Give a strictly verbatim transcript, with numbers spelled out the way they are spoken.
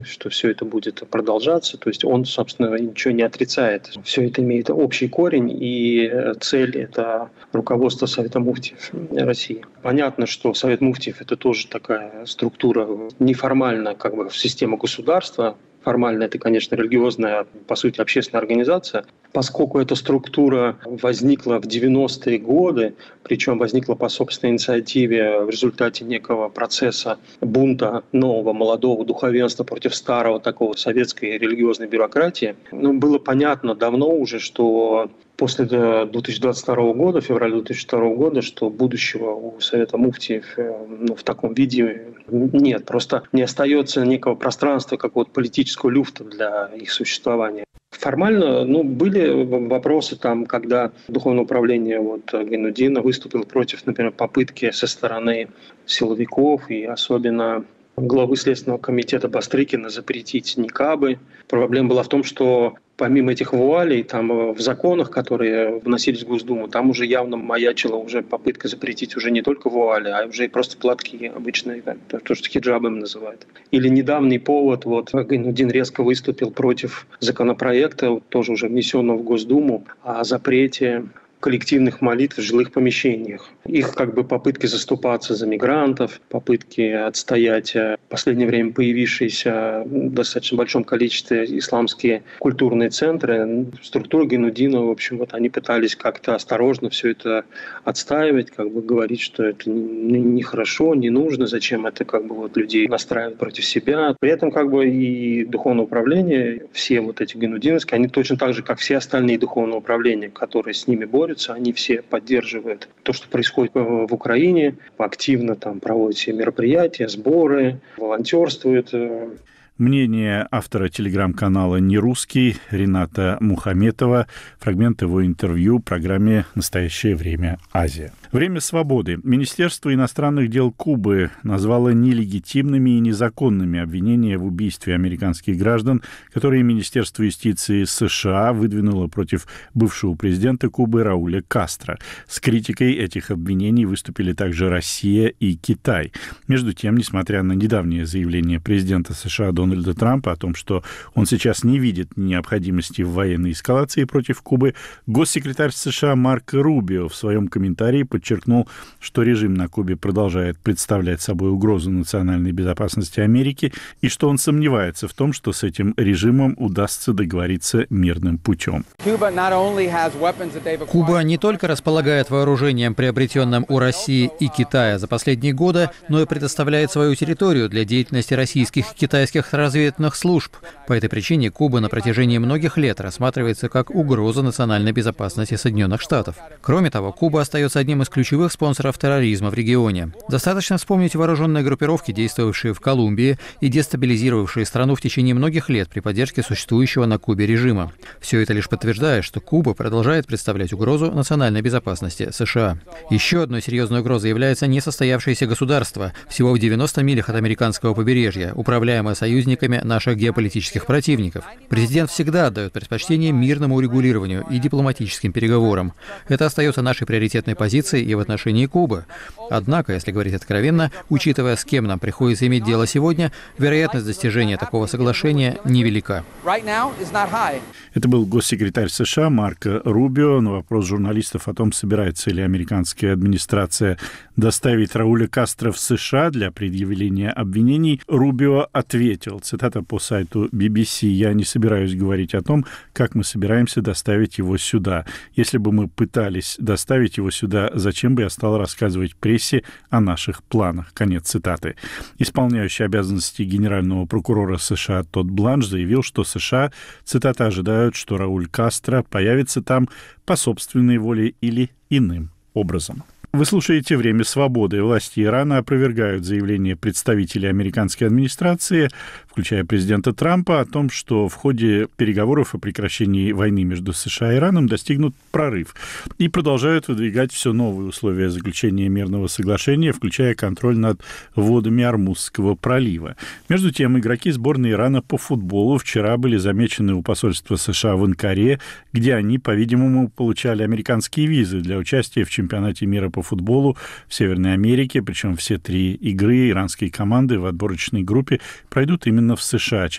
что все это будет продолжаться. То есть он, собственно, ничего не отрицает. Все это имеет общий корень, и цель – это руководство Совета муфтиев России. Понятно, что Совет муфтиев – это тоже такая структура неформальная, как бы в систему государства. Формально это, конечно, религиозная, по сути, общественная организация. Поскольку эта структура возникла в девяностые годы, причем возникла по собственной инициативе в результате некого процесса бунта нового молодого духовенства против старого такого советской религиозной бюрократии, ну, было понятно давно уже, что после две тысячи двадцать второго года, февраля две тысячи второго года, что будущего у Совета муфтиев ну, в таком виде нет. Просто не остается некого пространства, какого-то политического люфта для их существования. Формально, ну, были вопросы там, когда Духовное управление вот, Гайнутдина выступило против, например, попытки со стороны силовиков и особенно главы Следственного комитета Бастрыкина запретить никабы. Проблема была в том, что помимо этих вуалей, там в законах, которые вносились в Госдуму, там уже явно маячила уже попытка запретить уже не только вуали, а уже и просто платки обычные, то, что хиджабом называют. Или недавний повод, вот Гайнутдин резко выступил против законопроекта, тоже уже внесенного в Госдуму, о запрете коллективных молитв в жилых помещениях. Их как бы попытки заступаться за мигрантов, попытки отстоять в последнее время появившиеся в достаточно большом количестве исламские культурные центры. Структура Гайнутдина, в общем, вот они пытались как-то осторожно все это отстаивать, как бы говорить, что это нехорошо, не нужно, зачем это как бы вот людей настраивать против себя. При этом как бы и духовное управление, все вот эти гайнутдиновские, они точно так же, как все остальные духовные управления, которые с ними борются, они все поддерживают то, что происходит в Украине, активно там проводят все мероприятия, сборы, волонтерствуют. Мнение автора телеграм-канала «Нерусский» Рената Мухаметова, фрагмент его интервью в программе «Настоящее время. Азия». Время свободы. Министерство иностранных дел Кубы назвало нелегитимными и незаконными обвинения в убийстве американских граждан, которые Министерство юстиции США выдвинуло против бывшего президента Кубы Рауля Кастро. С критикой этих обвинений выступили также Россия и Китай. Между тем, несмотря на недавнее заявление президента США Дональда Трампа о том, что он сейчас не видит необходимости в военной эскалации против Кубы, госсекретарь США Марко Рубио в своем комментарии подчеркнул, что режим на Кубе продолжает представлять собой угрозу национальной безопасности Америки и что он сомневается в том, что с этим режимом удастся договориться мирным путем. Куба не только располагает вооружением, приобретенным у России и Китая за последние годы, но и предоставляет свою территорию для деятельности российских и китайских разведывательных служб. По этой причине Куба на протяжении многих лет рассматривается как угроза национальной безопасности Соединенных Штатов. Кроме того, Куба остается одним из ключевых спонсоров терроризма в регионе. Достаточно вспомнить вооруженные группировки, действовавшие в Колумбии и дестабилизировавшие страну в течение многих лет при поддержке существующего на Кубе режима. Все это лишь подтверждает, что Куба продолжает представлять угрозу национальной безопасности США. Еще одной серьезной угрозой является несостоявшееся государство, всего в девяноста милях от американского побережья, управляемое союзниками наших геополитических противников. Президент всегда отдает предпочтение мирному урегулированию и дипломатическим переговорам. Это остается нашей приоритетной позицией и в отношении Кубы. Однако, если говорить откровенно, учитывая, с кем нам приходится иметь дело сегодня, вероятность достижения такого соглашения невелика. Это был госсекретарь США Марко Рубио. На вопрос журналистов о том, собирается ли американская администрация доставить Рауля Кастро в США для предъявления обвинений, Рубио ответил, цитата по сайту би би си: «Я не собираюсь говорить о том, как мы собираемся доставить его сюда. Если бы мы пытались доставить его сюда, зачем бы я стал рассказывать прессе о наших планах?» Конец цитаты. Исполняющий обязанности генерального прокурора США Тодд Бланш заявил, что США, цитата, ожидают, что Рауль Кастро появится там по собственной воле или иным образом. Вы слушаете «Время свободы». Власти Ирана опровергают заявление представителей американской администрации, включая президента Трампа, о том, что в ходе переговоров о прекращении войны между США и Ираном достигнут прорыв, и продолжают выдвигать все новые условия заключения мирного соглашения, включая контроль над водами Ормузского пролива. Между тем, игроки сборной Ирана по футболу вчера были замечены у посольства США в Анкаре, где они, по-видимому, получали американские визы для участия в чемпионате мира по футболу в Северной Америке, причем все три игры иранской команды в отборочной группе пройдут именно в США.